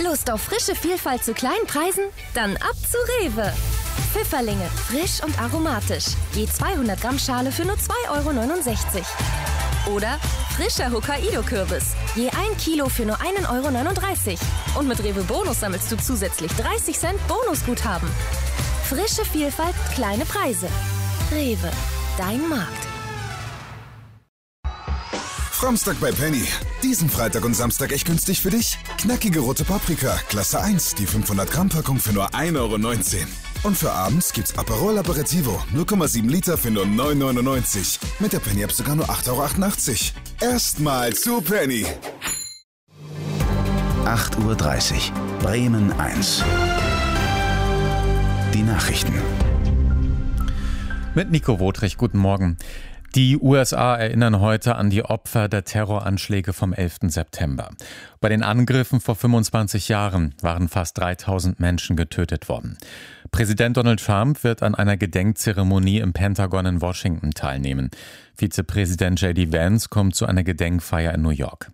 Lust auf frische Vielfalt zu kleinen Preisen? Dann ab zu Rewe. Pfifferlinge, frisch und aromatisch. Je 200 Gramm Schale für nur 2,69 €. Oder frischer Hokkaido-Kürbis. Je 1 Kilo für nur 1,39 €. Und mit Rewe Bonus sammelst du zusätzlich 30 Cent Bonusguthaben. Frische Vielfalt, kleine Preise. Rewe, dein Markt. Framstag bei Penny. Diesen Freitag und Samstag echt günstig für dich. Knackige rote Paprika, Klasse 1, die 500 Gramm Packung für nur 1,19 €. Und für abends gibt's Aperol Aperitivo, 0,7 Liter für nur 9,99 €. Mit der Penny-App sogar nur 8,88 €. Erstmal zu Penny. 8:30 Uhr, Bremen 1. Die Nachrichten. Mit Nico Wotrich, guten Morgen. Die USA erinnern heute an die Opfer der Terroranschläge vom 11. September. Bei den Angriffen vor 25 Jahren waren fast 3000 Menschen getötet worden. Präsident Donald Trump wird an einer Gedenkzeremonie im Pentagon in Washington teilnehmen. Vizepräsident J.D. Vance kommt zu einer Gedenkfeier in New York.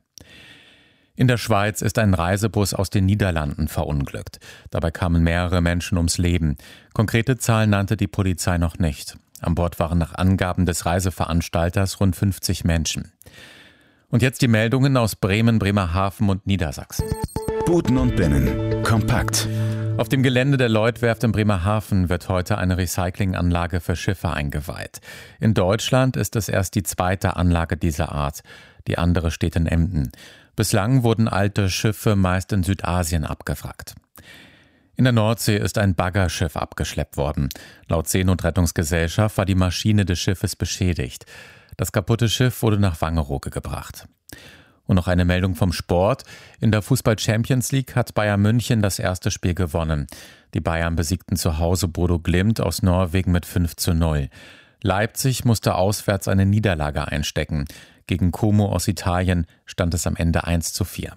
In der Schweiz ist ein Reisebus aus den Niederlanden verunglückt. Dabei kamen mehrere Menschen ums Leben. Konkrete Zahlen nannte die Polizei noch nicht. An Bord waren nach Angaben des Reiseveranstalters rund 50 Menschen. Und jetzt die Meldungen aus Bremen, Bremerhaven und Niedersachsen. Booten und Binnen. Kompakt. Auf dem Gelände der Lloyd-Werft in Bremerhaven wird heute eine Recyclinganlage für Schiffe eingeweiht. In Deutschland ist es erst die zweite Anlage dieser Art. Die andere steht in Emden. Bislang wurden alte Schiffe meist in Südasien abgewrackt. In der Nordsee ist ein Baggerschiff abgeschleppt worden. Laut Seenotrettungsgesellschaft war die Maschine des Schiffes beschädigt. Das kaputte Schiff wurde nach Wangerooge gebracht. Und noch eine Meldung vom Sport. In der Fußball-Champions League hat Bayern München das erste Spiel gewonnen. Die Bayern besiegten zu Hause Bodo Glimt aus Norwegen mit 5:0. Leipzig musste auswärts eine Niederlage einstecken. Gegen Como aus Italien stand es am Ende 1:4.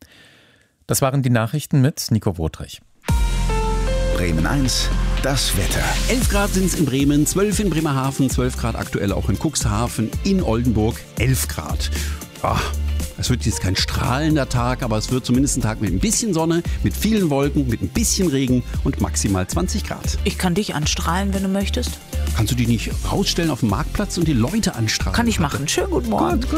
Das waren die Nachrichten mit Nico Wotrich. Bremen 1, das Wetter. 11 Grad sind es in Bremen, 12 in Bremerhaven, 12 Grad aktuell auch in Cuxhaven, in Oldenburg 11 Grad. Es wird jetzt kein strahlender Tag, aber es wird zumindest ein Tag mit ein bisschen Sonne, mit vielen Wolken, mit ein bisschen Regen und maximal 20 Grad. Ich kann dich anstrahlen, wenn du möchtest. Kannst du dich nicht rausstellen auf dem Marktplatz und die Leute anstrahlen? Kann ich machen. Schönen guten Morgen. Gut.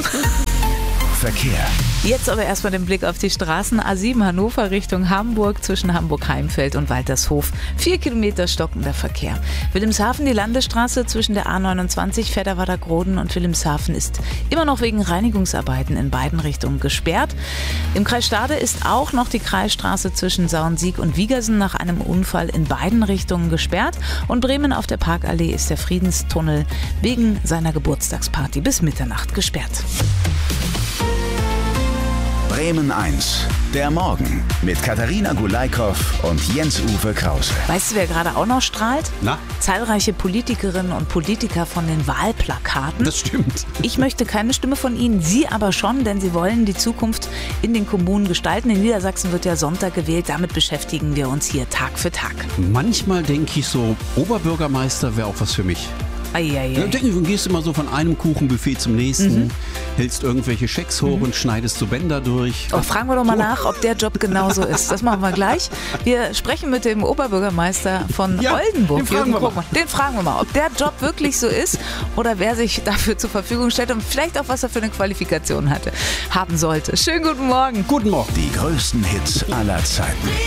Verkehr. Jetzt aber erstmal den Blick auf die Straßen. A7 Hannover Richtung Hamburg zwischen Hamburg-Heimfeld und Waltershof. 4 Kilometer stockender Verkehr. Wilhelmshaven die Landesstraße zwischen der A29 Fedderwader-Groden und Wilhelmshaven ist immer noch wegen Reinigungsarbeiten in beiden Richtungen gesperrt. Im Kreis Stade ist auch noch die Kreisstraße zwischen Sauensiek und Wiegersen nach einem Unfall in beiden Richtungen gesperrt. Und Bremen auf der Parkallee ist der Friedenstunnel wegen seiner Geburtstagsparty bis Mitternacht gesperrt. Bremen 1, der Morgen mit Katharina Gulaikow und Jens-Uwe Krause. Weißt du, wer gerade auch noch strahlt? Na? Zahlreiche Politikerinnen und Politiker von den Wahlplakaten. Das stimmt. Ich möchte keine Stimme von Ihnen, Sie aber schon, denn Sie wollen die Zukunft in den Kommunen gestalten. In Niedersachsen wird ja Sonntag gewählt, damit beschäftigen wir uns hier Tag für Tag. Manchmal denke ich so, Oberbürgermeister wäre auch was für mich. Du gehst immer so von einem Kuchenbuffet zum nächsten, hältst irgendwelche Schecks hoch und schneidest so Bänder durch. Fragen wir doch mal nach, ob der Job genauso ist. Das machen wir gleich. Wir sprechen mit dem Oberbürgermeister von Oldenburg. Den fragen wir mal, ob der Job wirklich so ist oder wer sich dafür zur Verfügung stellt und vielleicht auch, was er für eine Qualifikation haben sollte. Schönen guten Morgen. Guten Morgen. Die größten Hits aller Zeiten.